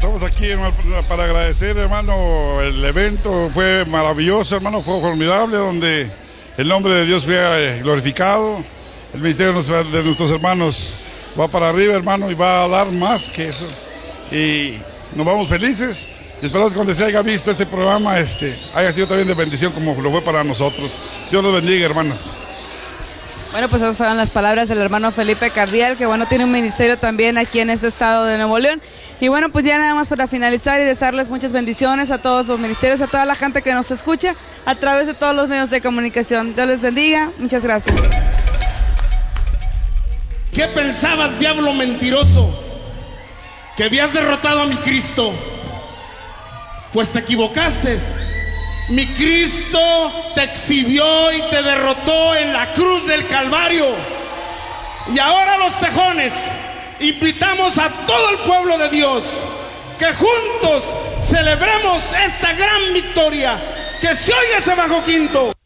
Estamos aquí, hermano, para agradecer, hermano, el evento fue maravilloso, hermano, fue formidable, donde el nombre de Dios fue glorificado, el ministerio de nuestros hermanos va para arriba, hermano, y va a dar más que eso, y nos vamos felices, y esperamos que cuando se haya visto este programa, haya sido también de bendición como lo fue para nosotros. Dios los bendiga, hermanos. Bueno, pues esas fueron las palabras del hermano Felipe Cardiel, que bueno, tiene un ministerio también aquí en este estado de Nuevo León. Y bueno, pues ya nada más para finalizar y desearles muchas bendiciones a todos los ministerios, a toda la gente que nos escucha a través de todos los medios de comunicación. Dios les bendiga, muchas gracias. ¿Qué pensabas, diablo mentiroso? ¿Que habías derrotado a mi Cristo? Pues te equivocaste. Mi Cristo te exhibió y te derrotó en la cruz del Calvario. Y ahora los tejones invitamos a todo el pueblo de Dios que juntos celebremos esta gran victoria. Que se oiga ese bajo quinto.